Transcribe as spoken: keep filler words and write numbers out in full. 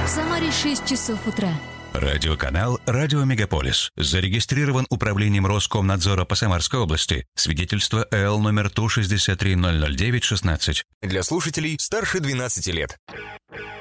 В Самаре шесть часов утра. Радиоканал «Радио Мегаполис». Зарегистрирован управлением Роскомнадзора по Самарской области. Свидетельство эл номер Ту шестьдесят три ноль ноль девять шестнадцать. Для слушателей старше двенадцати лет.